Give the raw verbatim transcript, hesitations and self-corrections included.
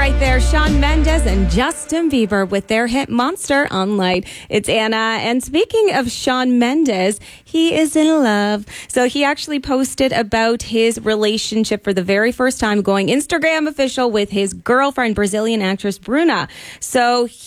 right there. Shawn Mendes and Justin Bieber with their hit Monster on Light. It's Anna. And speaking of Shawn Mendes, he is in love. So he actually posted about his relationship for the very first time, going Instagram official with his girlfriend, Brazilian actress Bruna. So